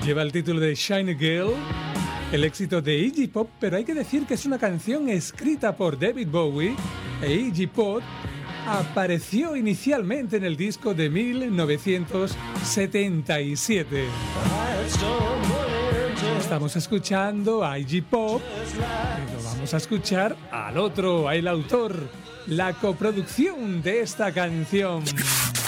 Lleva el título de Shiny Girl, el éxito de Iggy Pop, pero hay que decir que es una canción escrita por David Bowie e Iggy Pop apareció inicialmente en el disco de 1977. Estamos escuchando a Iggy Pop, pero vamos a escuchar al otro, al autor, la coproducción de esta canción.